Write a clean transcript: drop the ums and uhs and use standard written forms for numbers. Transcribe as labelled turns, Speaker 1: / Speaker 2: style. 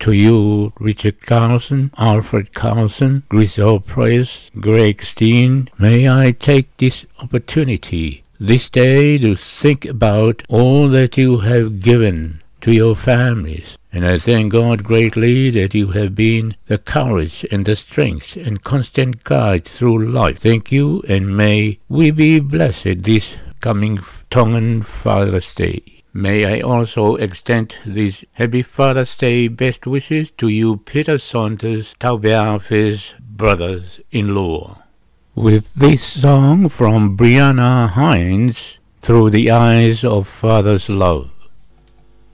Speaker 1: To you, Richard Carlson, Alfred Carlson, Grisel Price, Greg Steen, may I take this opportunity this day to think about all that you have given to your families. And I thank God greatly that you have been the courage and the strength and constant guide through life. Thank you, and may we be blessed this coming Tongan Father's Day. May I also extend these happy Father's Day best wishes to you, Peter Saunders, Taubeafe's brothers-in-law. With this song from Brianna Hines, Through the Eyes of Father's Love.